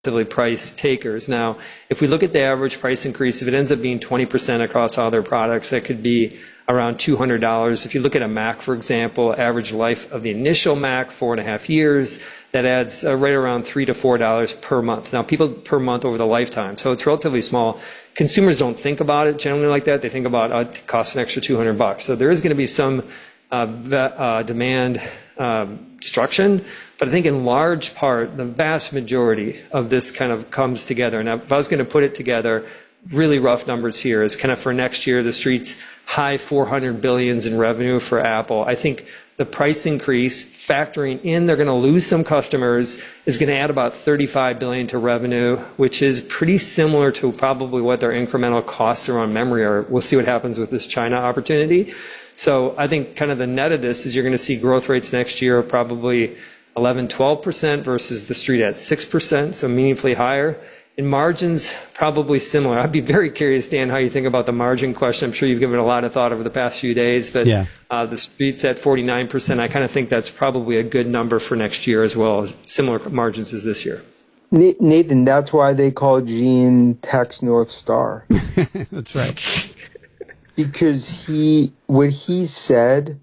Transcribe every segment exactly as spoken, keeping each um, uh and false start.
relatively price takers. Now, if we look at the average price increase, if it ends up being twenty percent across all their products, that could be around two hundred dollars. If you look at a Mac, for example, average life of the initial Mac, four and a half years, that adds uh, right around three to four dollars per month. Now, people per month over the lifetime, so it's relatively small. Consumers don't think about it generally like that. They think about uh, it costs an extra two hundred bucks. So there is going to be some uh, uh, demand um, destruction, but I think in large part, the vast majority of this kind of comes together. And if I was going to put it together, really rough numbers here is kind of for next year, the street's high four hundred billions in revenue for Apple. I think the price increase, factoring in they're going to lose some customers, is going to add about thirty-five billion dollars to revenue, which is pretty similar to probably what their incremental costs around memory are. We'll see what happens with this China opportunity. So I think kind of the net of this is you're going to see growth rates next year of probably eleven, twelve percent versus the street at six percent, so meaningfully higher. And margins, probably similar. I'd be very curious, Dan, how you think about the margin question. I'm sure you've given it a lot of thought over the past few days, but yeah. uh, the street's at forty-nine percent. I kind of think that's probably a good number for next year as well, as similar margins as this year. Nathan, that's why they call Gene Tech's North Star. That's right. Because he, what he said,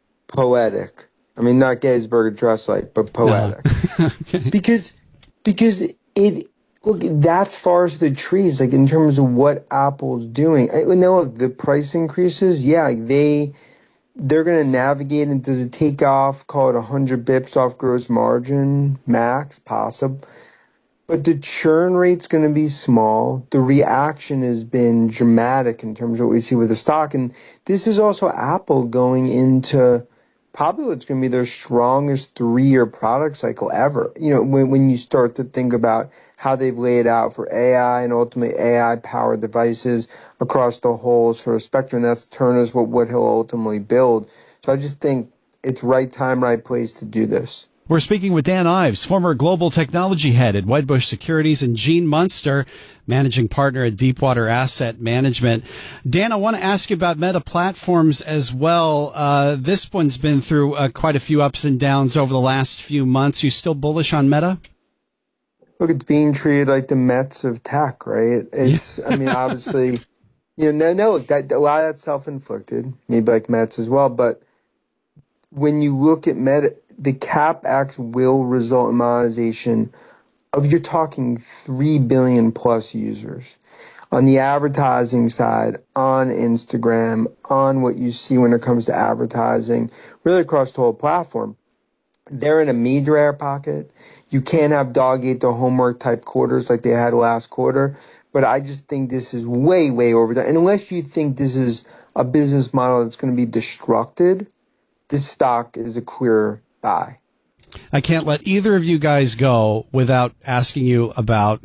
poetic. I mean, not Gettysburg Address like, but poetic. No. Okay. Because, because it, look, that's forest the trees, like in terms of what Apple's doing. I, no, look, the price increases, yeah, like they, they're going to navigate, and does it take off, call it one hundred bips off gross margin, max, possible. But the churn rate's going to be small. The reaction has been dramatic in terms of what we see with the stock. And this is also Apple going into probably what's going to be their strongest three-year product cycle ever. You know, when, when you start to think about how they've laid out for A I and ultimately A I-powered devices across the whole sort of spectrum, that's Turner's what, what he'll ultimately build. So I just think it's right time, right place to do this. We're speaking with Dan Ives, former global technology head at Wedbush Securities, and Gene Munster, managing partner at Deepwater Asset Management. Dan, I want to ask you about Meta Platforms as well. Uh, this one's been through uh, quite a few ups and downs over the last few months. You still bullish on Meta? Look, it's being treated like the Mets of tech, right? It's, I mean, obviously, you know, no, no, look, that, a lot of that's self-inflicted, maybe like Mets as well. But when you look at Meta, the CapEx will result in monetization of, you're talking three billion plus users. On the advertising side, on Instagram, on what you see when it comes to advertising, really across the whole platform. They're in a major air pocket. You can't have dog eat the homework type quarters like they had last quarter. But I just think this is way, way overdone. And unless you think this is a business model that's going to be destructed, this stock is a clear buy. I can't let either of you guys go without asking you about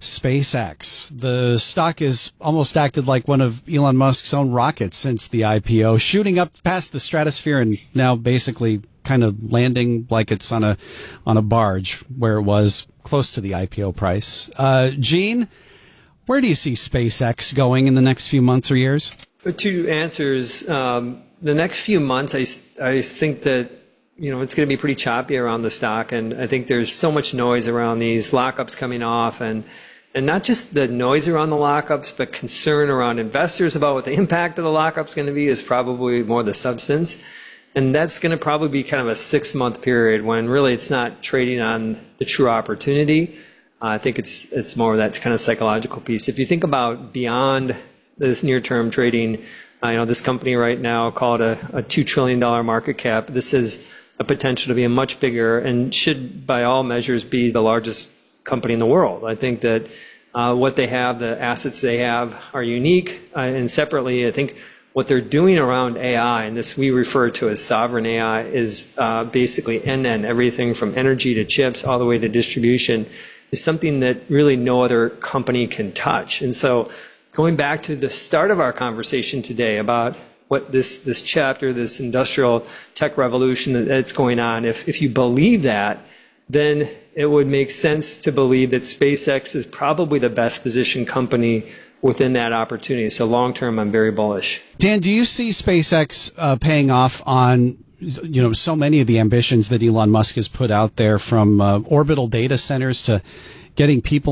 SpaceX. The stock has almost acted like one of Elon Musk's own rockets since the I P O, shooting up past the stratosphere and now basically kind of landing like it's on a on a barge where it was close to the I P O price. Uh, Gene, where do you see SpaceX going in the next few months or years? Two answers. Um, the next few months, I, I think that, you know, it's going to be pretty choppy around the stock, and I think there's so much noise around these lockups coming off, and and not just the noise around the lockups, but concern around investors about what the impact of the lockups is going to be is probably more the substance. And that's going to probably be kind of a six-month period when really it's not trading on the true opportunity. Uh, I think it's it's more of that kind of psychological piece. If you think about beyond this near-term trading, uh, you know, this company right now, call it a, a two trillion dollars market cap. This is a potential to be a much bigger and should, by all measures, be the largest company in the world. I think that uh, what they have, the assets they have, are unique. Uh, and separately, I think what they're doing around A I, and this we refer to as sovereign A I, is uh, basically end-to-end, everything from energy to chips all the way to distribution, is something that really no other company can touch. And so going back to the start of our conversation today about what this, this chapter, this industrial tech revolution that, that's going on, if, if you believe that, then it would make sense to believe that SpaceX is probably the best positioned company within that opportunity. So long term, I'm very bullish. Dan, do you see SpaceX uh, paying off on, you know, so many of the ambitions that Elon Musk has put out there, from uh, orbital data centers to getting people